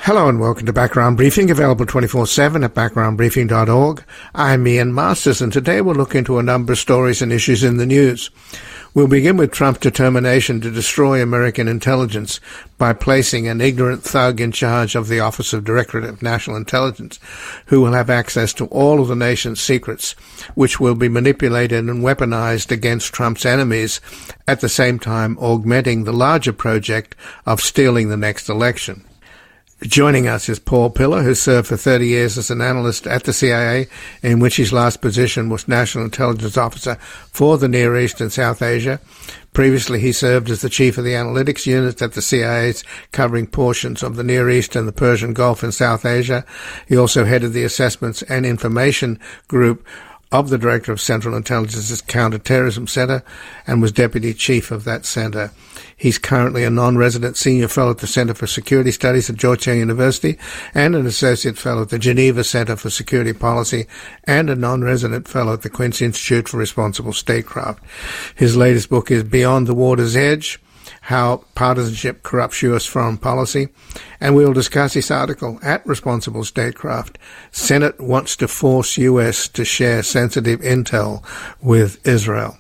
Hello and welcome to Background Briefing, available 24/7 at backgroundbriefing.org. I'm Ian Masters, and today we'll look into a number of stories and issues in the news. We'll begin with Trump's determination to destroy American intelligence by placing an ignorant thug in charge of the Office of Directorate of National Intelligence, who will have access to all of the nation's secrets, which will be manipulated and weaponized against Trump's enemies, at the same time augmenting the larger project of stealing the next election. Joining us is Paul Pillar, who served for 30 years as an analyst at the CIA, in which his last position was National Intelligence Officer for the Near East and South Asia. Previously, he served as the chief of the analytics unit at the CIA, covering portions of the Near East and the Persian Gulf and South Asia. He also headed the Assessments and Information Group of the Director of Central Intelligence's Counterterrorism Center and was deputy chief of that center. He's currently a non-resident senior fellow at the Center for Security Studies at Georgetown University and an associate fellow at the Geneva Center for Security Policy and a non-resident fellow at the Quincy Institute for Responsible Statecraft. His latest book is Beyond the Water's Edge: How Partisanship Corrupts U.S. Foreign Policy, and we will discuss this article at Responsible Statecraft. Senate wants to force U.S. to share sensitive intel with Israel.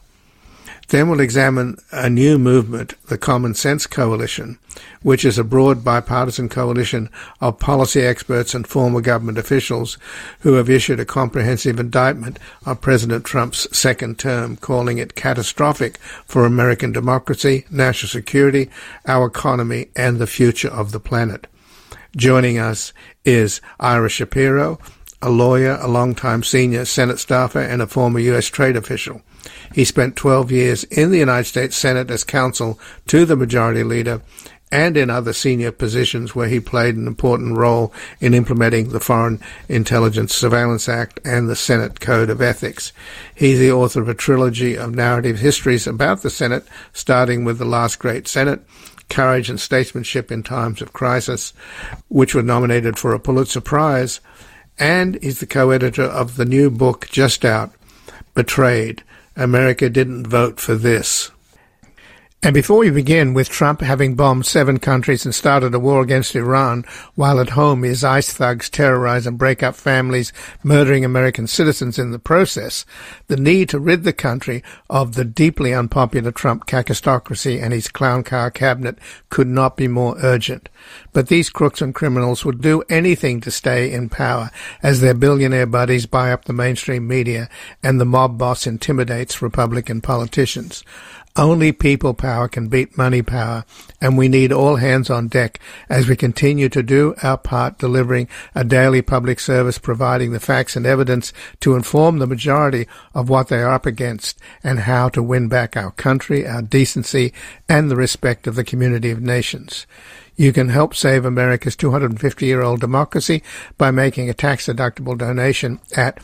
Then we'll examine a new movement, the Common Sense Coalition, which is a broad bipartisan coalition of policy experts and former government officials who have issued a comprehensive indictment of President Trump's second term, calling it catastrophic for American democracy, national security, our economy, and the future of the planet. Joining us is Ira Shapiro, a lawyer, a longtime senior Senate staffer, and a former U.S. trade official. He spent 12 years in the United States Senate as counsel to the Majority Leader and in other senior positions where he played an important role in implementing the Foreign Intelligence Surveillance Act and the Senate Code of Ethics. He's the author of a trilogy of narrative histories about the Senate, starting with The Last Great Senate, Courage and Statesmanship in Times of Crisis, which were nominated for a Pulitzer Prize, and is the co-editor of the new book just out, Betrayed: America Didn't Vote for This. And before we begin with Trump having bombed 7 countries and started a war against Iran, while at home his ICE thugs terrorize and break up families, murdering American citizens in the process, the need to rid the country of the deeply unpopular Trump cacistocracy and his clown car cabinet could not be more urgent. But these crooks and criminals would do anything to stay in power as their billionaire buddies buy up the mainstream media and the mob boss intimidates Republican politicians. Only people power can beat money power, and we need all hands on deck as we continue to do our part, delivering a daily public service, providing the facts and evidence to inform the majority of what they are up against and how to win back our country, our decency, and the respect of the community of nations. You can help save America's 250-year-old democracy by making a tax-deductible donation at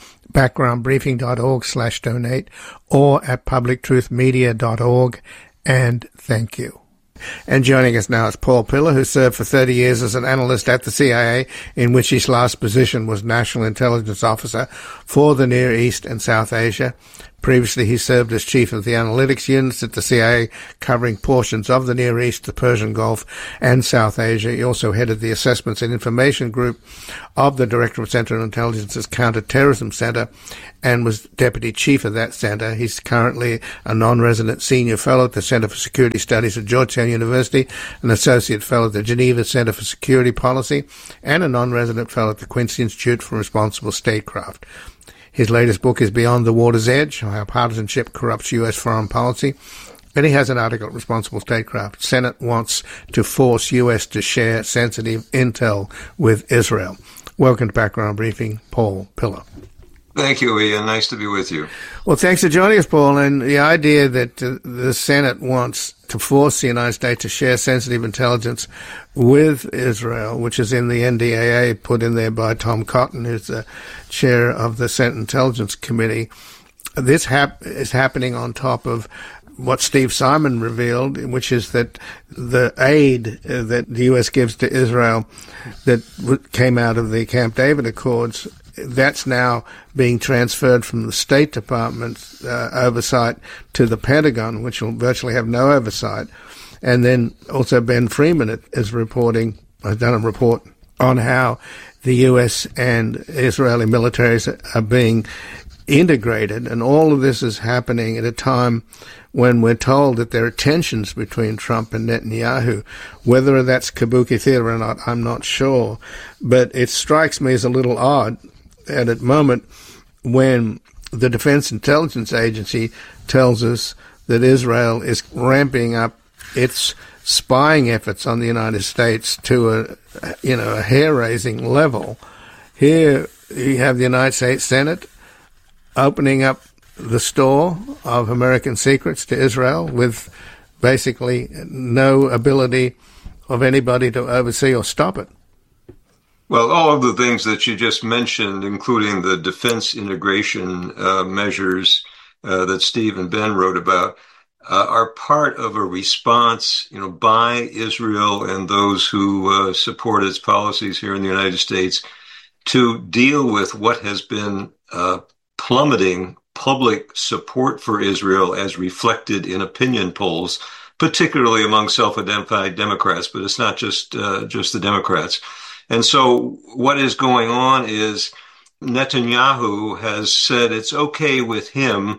backgroundbriefing.org/donate or at publictruthmedia.org, and thank you. And joining us now is Paul Pillar, who served for 30 years as an analyst at the CIA, in which his last position was National Intelligence Officer for the Near East and South Asia. Previously, he served as chief of the analytics units at the CIA, covering portions of the Near East, the Persian Gulf, and South Asia. He also headed the Assessments and Information Group of the Director of Central Intelligence's Counterterrorism Center and was deputy chief of that center. He's currently a non-resident senior fellow at the Center for Security Studies at Georgetown University, an associate fellow at the Geneva Center for Security Policy, and a non-resident fellow at the Quincy Institute for Responsible Statecraft. His latest book is Beyond the Water's Edge: How Partisanship Corrupts U.S. Foreign Policy. And he has an article at Responsible Statecraft. Senate wants to force U.S. to share sensitive intel with Israel. Welcome to Background Briefing, Paul Pillar. Thank you, Ian. Nice to be with you. Well, thanks for joining us, Paul. And the idea that the Senate wants to force the United States to share sensitive intelligence with Israel, which is in the NDAA, put in there by Tom Cotton, who's the chair of the Senate Intelligence Committee. This is happening on top of what Steve Simon revealed, which is that the aid that the U.S. gives to Israel that came out of the Camp David Accords, that's now being transferred from the State Department's oversight to the Pentagon, which will virtually have no oversight. And then also Ben Freeman is reporting, has done a report on how the U.S. and Israeli militaries are being integrated, and all of this is happening at a time when we're told that there are tensions between Trump and Netanyahu. Whether that's kabuki theater or not, I'm not sure. But it strikes me as a little odd at a moment when the Defense Intelligence Agency tells us that Israel is ramping up its spying efforts on the United States to a hair-raising level. Here you have the United States Senate opening up the store of American secrets to Israel with basically no ability of anybody to oversee or stop it. Well, all of the things that you just mentioned, including the defense integration measures that Steve and Ben wrote about, are part of a response, by Israel and those who support its policies here in the United States to deal with what has been plummeting public support for Israel as reflected in opinion polls, particularly among self-identified Democrats, but it's not just the Democrats. And so what is going on is Netanyahu has said it's okay with him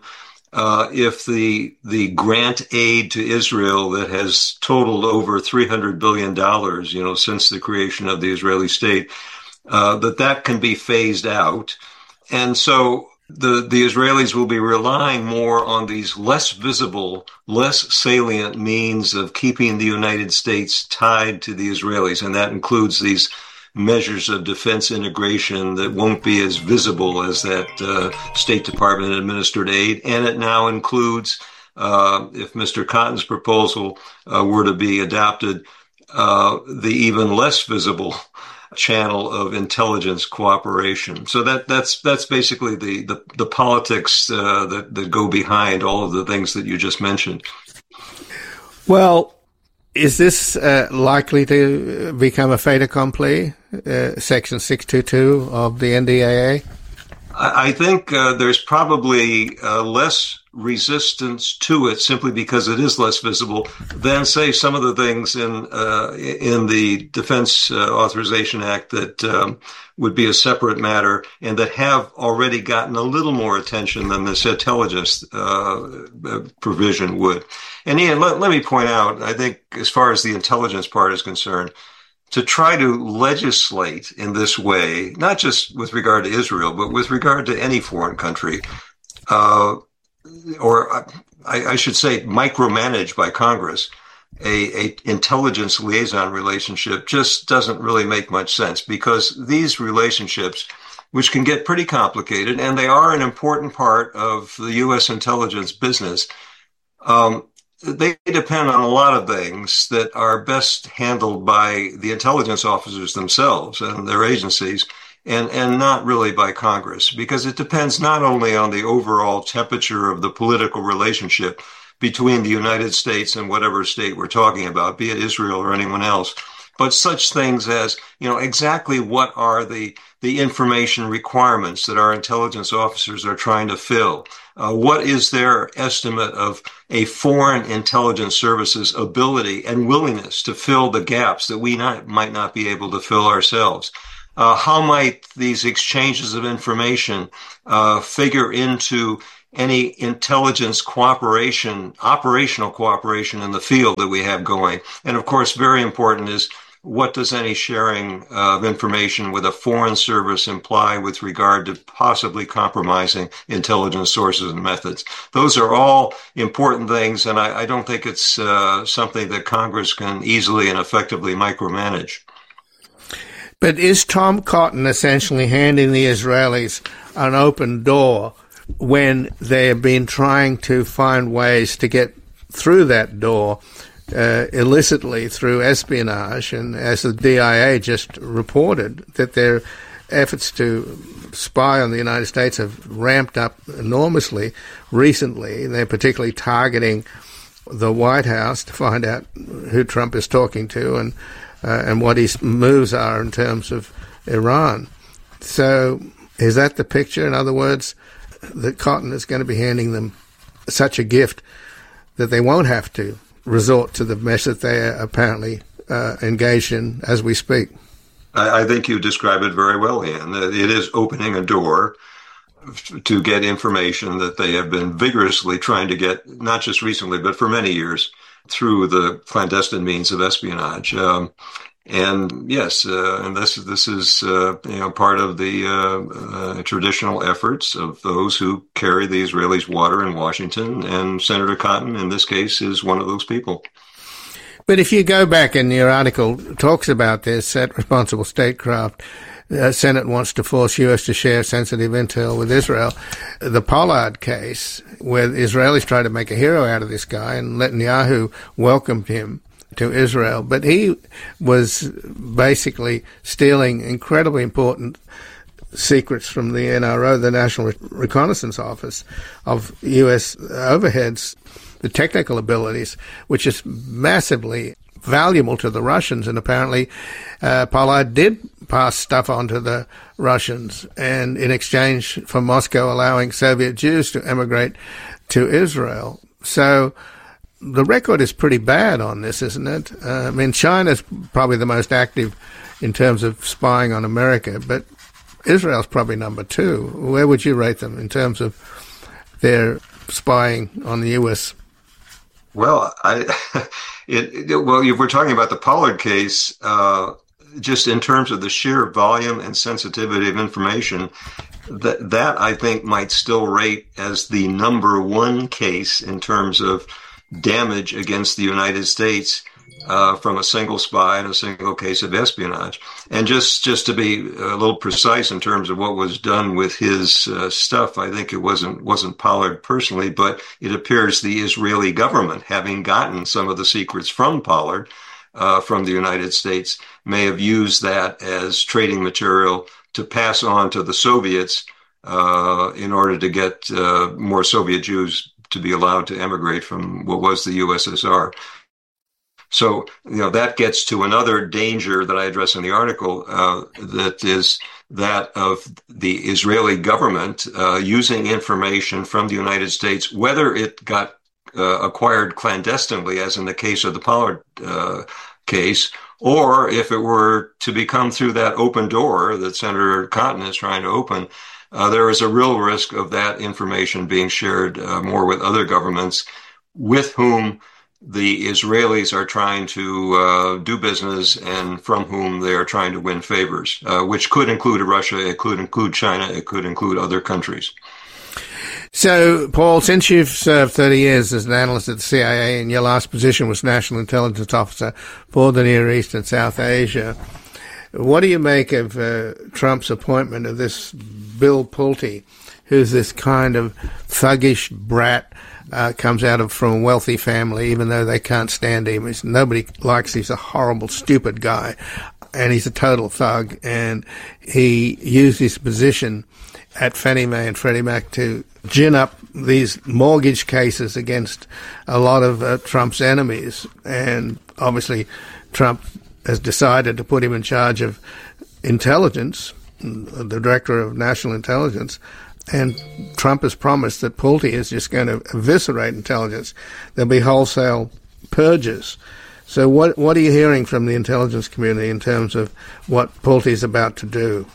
if the grant aid to Israel that has totaled over $300 billion, since the creation of the Israeli state, that can be phased out. And so the Israelis will be relying more on these less visible, less salient means of keeping the United States tied to the Israelis. And that includes these measures of defense integration that won't be as visible as that State Department administered aid. And it now includes, if Mr. Cotton's proposal were to be adopted, the even less visible channel of intelligence cooperation. So that's basically the politics that go behind all of the things that you just mentioned. Well, is this likely to become a fait accompli, Section 622 of the NDAA? I think there's probably less resistance to it simply because it is less visible than, say, some of the things in the Defense Authorization Act that would be a separate matter and that have already gotten a little more attention than this intelligence provision would. And Ian, let me point out, I think as far as the intelligence part is concerned, to try to legislate in this way, not just with regard to Israel, but with regard to any foreign country, or I should say micromanaged by Congress, a intelligence liaison relationship just doesn't really make much sense, because these relationships, which can get pretty complicated, and they are an important part of the U.S. intelligence business, they depend on a lot of things that are best handled by the intelligence officers themselves and their agencies, and not really by Congress, because it depends not only on the overall temperature of the political relationship between the United States and whatever state we're talking about, be it Israel or anyone else, but such things as, exactly what are the information requirements that our intelligence officers are trying to fill? What is their estimate of a foreign intelligence service's ability and willingness to fill the gaps that we might not be able to fill ourselves? How might these exchanges of information figure into any intelligence cooperation, operational cooperation in the field that we have going? And of course, very important is, what does any sharing of information with a foreign service imply with regard to possibly compromising intelligence sources and methods? Those are all important things, and I don't think it's something that Congress can easily and effectively micromanage. But is Tom Cotton essentially handing the Israelis an open door when they have been trying to find ways to get through that door illicitly through espionage? And as the DIA just reported, that their efforts to spy on the United States have ramped up enormously recently. They're particularly targeting the White House to find out who Trump is talking to and what his moves are in terms of Iran. So is that the picture? In other words, that Cotton is going to be handing them such a gift that they won't have to resort to the mess that they are apparently engaged in as we speak? I think you describe it very well, Ian. It is opening a door to get information that they have been vigorously trying to get, not just recently, but for many years, through the clandestine means of espionage. And yes, and this is part of the traditional efforts of those who carry the Israelis' water in Washington, and Senator Cotton, in this case, is one of those people. But if you go back, and your article talks about this at Responsible Statecraft, Senate wants to force U.S. to share sensitive intel with Israel. The Pollard case, where the Israelis tried to make a hero out of this guy, and Netanyahu welcomed him to Israel, but he was basically stealing incredibly important secrets from the NRO, the National Reconnaissance Office, of U.S. overheads, the technical abilities, which is massively valuable to the Russians. And apparently Pollard did pass stuff on to the Russians, and in exchange for Moscow allowing Soviet Jews to emigrate to Israel. So the record is pretty bad on this, isn't it? I mean, China's probably the most active in terms of spying on America, but Israel's probably number two. Where would you rate them in terms of their spying on the U.S.? Well, if we're talking about the Pollard case, just in terms of the sheer volume and sensitivity of information, that I think might still rate as the number one case in terms of damage against the United States from a single spy and a single case of espionage. And just to be a little precise in terms of what was done with his stuff, I think it wasn't Pollard personally, but it appears the Israeli government, having gotten some of the secrets from Pollard, from the United States, may have used that as trading material to pass on to the Soviets in order to get more Soviet Jews to be allowed to emigrate from what was the USSR. So, that gets to another danger that I address in the article, that is that of the Israeli government using information from the United States, whether it got acquired clandestinely, as in the case of the Pollard case, or if it were to become through that open door that Senator Cotton is trying to open. There is a real risk of that information being shared more with other governments with whom the Israelis are trying to do business and from whom they are trying to win favors, which could include Russia, it could include China, it could include other countries. So, Paul, since you've served 30 years as an analyst at the CIA and your last position was National Intelligence Officer for the Near East and South Asia, what do you make of Trump's appointment of this Bill Pulte, who's this kind of thuggish brat, comes out from a wealthy family, even though they can't stand him. Nobody likes him. He's a horrible, stupid guy, and he's a total thug. And he used his position at Fannie Mae and Freddie Mac to gin up these mortgage cases against a lot of Trump's enemies. And obviously Trump has decided to put him in charge of intelligence, the director of national intelligence. And Trump has promised that Pulte is just going to eviscerate intelligence. There'll be wholesale purges. So what are you hearing from the intelligence community in terms of what Pulte is about to do?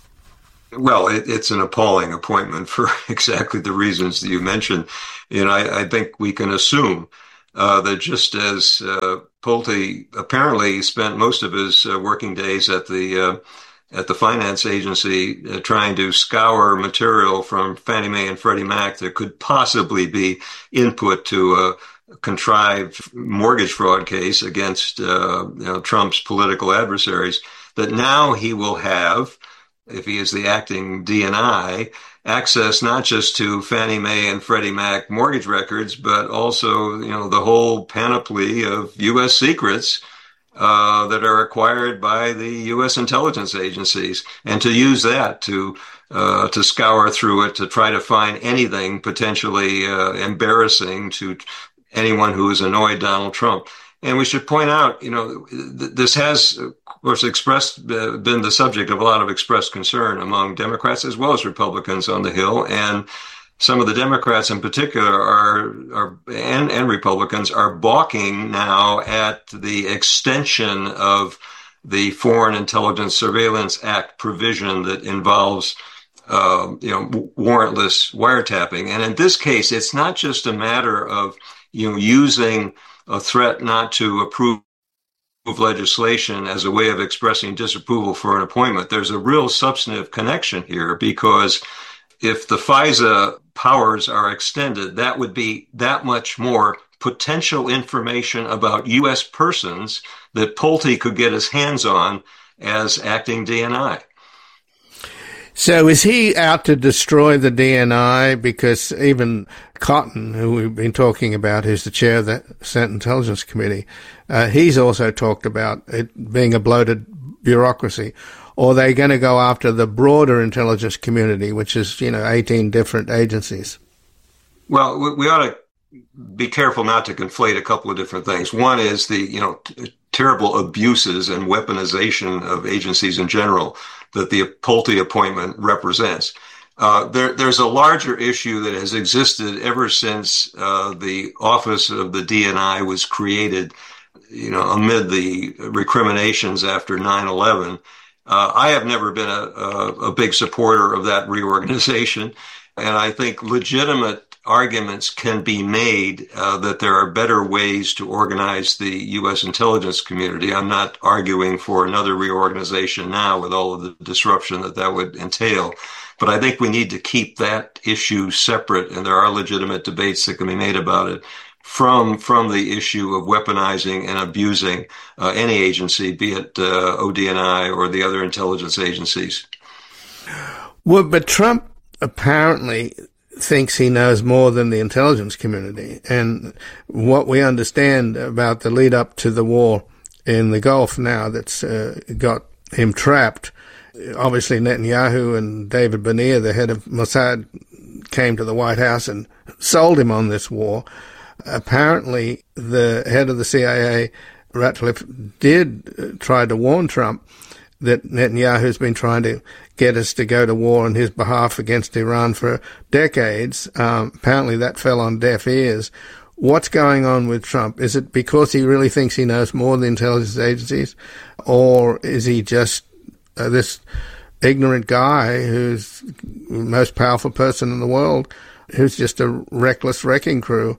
Well, it's an appalling appointment for exactly the reasons that you mentioned. I think we can assume that just as Pulte apparently spent most of his working days at the finance agency trying to scour material from Fannie Mae and Freddie Mac that could possibly be input to a contrived mortgage fraud case against Trump's political adversaries, that now he will have, if he is the acting DNI, access not just to Fannie Mae and Freddie Mac mortgage records, but also, the whole panoply of U.S. secrets that are acquired by the U.S. intelligence agencies, and to use that to scour through it to try to find anything potentially embarrassing to anyone who has annoyed Donald Trump. And we should point out, this has, of course, been the subject of a lot of expressed concern among Democrats as well as Republicans on the Hill. And some of the Democrats in particular and Republicans are balking now at the extension of the Foreign Intelligence Surveillance Act provision that involves warrantless wiretapping. And in this case, it's not just a matter of using a threat not to approve of legislation as a way of expressing disapproval for an appointment. There's a real substantive connection here, because if the FISA powers are extended, that would be that much more potential information about U.S. persons that Pulte could get his hands on as acting DNI. So is he out to destroy the DNI? Because even Cotton, who we've been talking about, who's the chair of the Senate Intelligence Committee, he's also talked about it being a bloated bureaucracy. Or are they going to go after the broader intelligence community, which is, 18 different agencies? Well, we ought to be careful not to conflate a couple of different things. One is the, terrible abuses and weaponization of agencies in general that the Pulte appointment represents. There's a larger issue that has existed ever since the office of the DNI was created, amid the recriminations after 9/11. I have never been a big supporter of that reorganization, and I think legitimate arguments can be made that there are better ways to organize the U.S. intelligence community. I'm not arguing for another reorganization now with all of the disruption that would entail, but I think we need to keep that issue separate, and there are legitimate debates that can be made about it from the issue of weaponizing and abusing any agency, be it ODNI or the other intelligence agencies. Well, but Trump apparently thinks he knows more than the intelligence community. And what we understand about the lead up to the war in the Gulf now that's got him trapped, obviously Netanyahu and David Barnea, the head of Mossad, came to the White House and sold him on this war. Apparently, the head of the CIA, Ratcliffe, did try to warn Trump that Netanyahu's been trying to get us to go to war on his behalf against Iran for decades. Apparently that fell on deaf ears. What's going on with Trump? Is it because he really thinks he knows more than the intelligence agencies? Or is he just this ignorant guy who's the most powerful person in the world, who's just a reckless wrecking crew?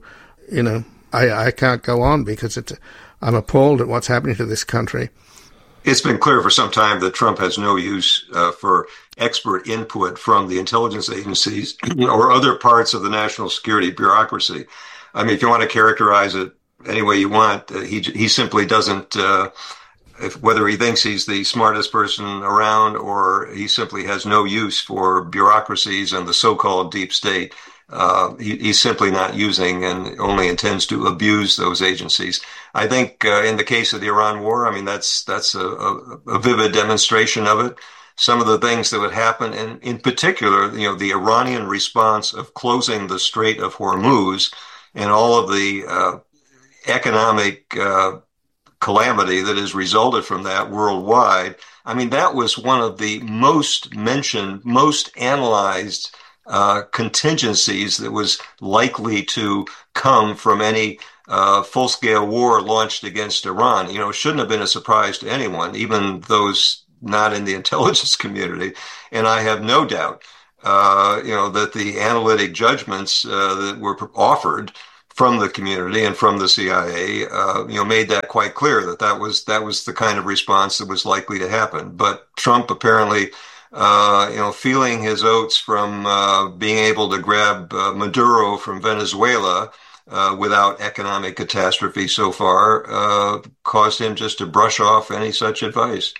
I can't go on because I'm appalled at what's happening to this country. It's been clear for some time that Trump has no use for expert input from the intelligence agencies or other parts of the national security bureaucracy. I mean, if you want to characterize it any way you want, he simply doesn't, whether he thinks he's the smartest person around or he simply has no use for bureaucracies and the so-called deep state. He's simply not using and only intends to abuse those agencies. I think in the case of the Iran war, I mean, that's a vivid demonstration of it. Some of the things that would happen, and in particular, the Iranian response of closing the Strait of Hormuz and all of the economic calamity that has resulted from that worldwide. I mean, that was one of the most mentioned, most analyzed contingencies that was likely to come from any full-scale war launched against Iran. It shouldn't have been a surprise to anyone, even those not in the intelligence community. And I have no doubt, that the analytic judgments that were offered from the community and from the CIA, made that quite clear that was the kind of response that was likely to happen. But Trump apparently feeling his oats from being able to grab Maduro from Venezuela without economic catastrophe so far, caused him just to brush off any such advice.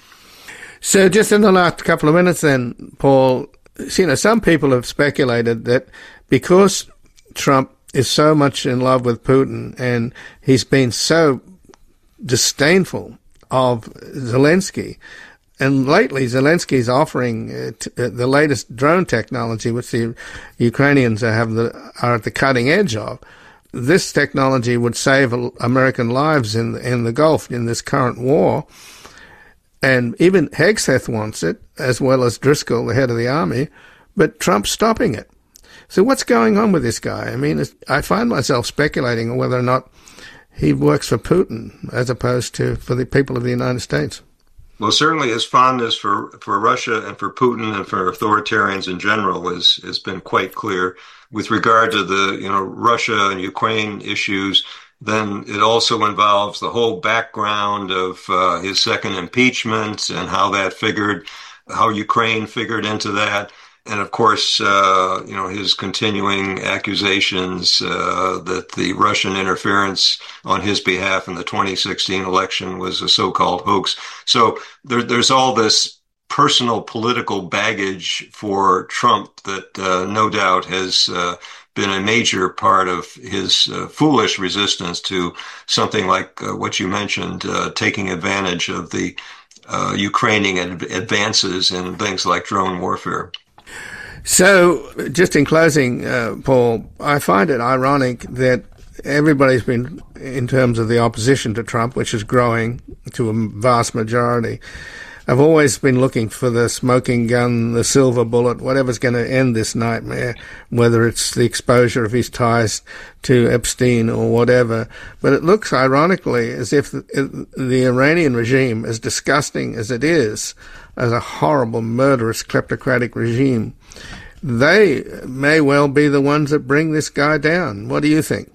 So just in the last couple of minutes then, Paul, some people have speculated that because Trump is so much in love with Putin and he's been so disdainful of Zelensky, and lately, Zelensky's offering the latest drone technology, which the Ukrainians are at the cutting edge of. This technology would save American lives in the Gulf in this current war. And even Hegseth wants it, as well as Driscoll, the head of the army, but Trump's stopping it. So what's going on with this guy? I mean, I find myself speculating on whether or not he works for Putin as opposed to for the people of the United States. Well, certainly his fondness for Russia and for Putin and for authoritarians in general has been quite clear. With regard to the, Russia and Ukraine issues, then it also involves the whole background of his second impeachment and how Ukraine figured into that. And of course, his continuing accusations that the Russian interference on his behalf in the 2016 election was a so-called hoax. So there's all this personal political baggage for Trump that no doubt has been a major part of his foolish resistance to something like what you mentioned, taking advantage of the Ukrainian advances in things like drone warfare. So, just in closing, Paul, I find it ironic that everybody's been, in terms of the opposition to Trump, which is growing to a vast majority, I've always been looking for the smoking gun, the silver bullet, whatever's going to end this nightmare, whether it's the exposure of his ties to Epstein or whatever. But it looks, ironically, as if the Iranian regime, as disgusting as it is, as a horrible, murderous, kleptocratic regime, they may well be the ones that bring this guy down. What do you think?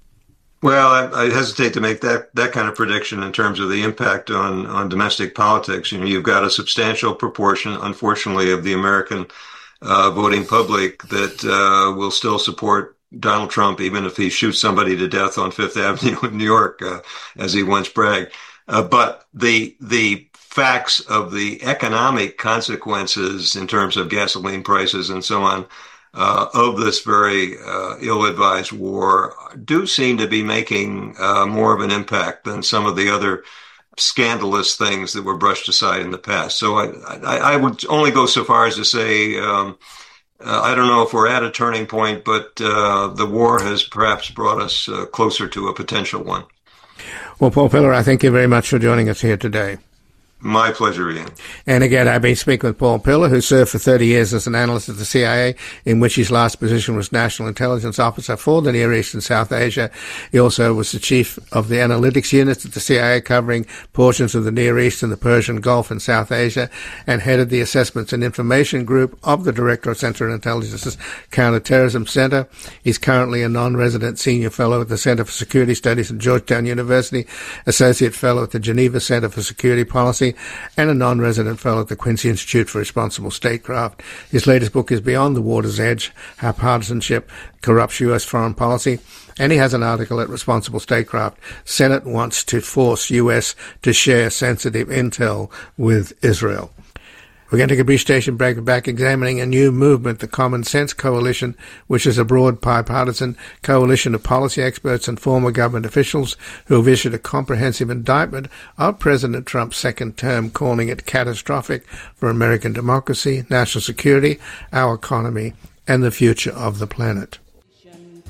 Well, I hesitate to make that kind of prediction in terms of the impact on domestic politics. You've got a substantial proportion, unfortunately, of the American voting public that will still support Donald Trump, even if he shoots somebody to death on Fifth Avenue in New York, as he once bragged. But the facts of the economic consequences in terms of gasoline prices and so on of this very ill-advised war do seem to be making more of an impact than some of the other scandalous things that were brushed aside in the past. So I would only go so far as to say I don't know if we're at a turning point, but the war has perhaps brought us closer to a potential one. Well, Paul Pillar, I thank you very much for joining us here today. My pleasure, Ian. And again, I've been speaking with Paul Pillar, who served for 30 years as an analyst at the CIA, in which his last position was National Intelligence Officer for the Near East and South Asia. He also was the chief of the analytics unit at the CIA, covering portions of the Near East and the Persian Gulf and South Asia, and headed the Assessments and Information Group of the Director of Central Intelligence's Counterterrorism Center. He's currently a non-resident senior fellow at the Center for Security Studies at Georgetown University, associate fellow at the Geneva Center for Security Policy, and a non-resident fellow at the Quincy Institute for Responsible Statecraft. His latest book is Beyond the Water's Edge: How Partisanship Corrupts U.S. Foreign Policy. And he has an article at Responsible Statecraft: Senate Wants to Force U.S. to Share Sensitive Intel with Israel. We're going to take a brief station break. We're back examining a new movement, the Common Sense Coalition, which is a broad bipartisan coalition of policy experts and former government officials who have issued a comprehensive indictment of President Trump's second term, calling it catastrophic for American democracy, national security, our economy, and the future of the planet.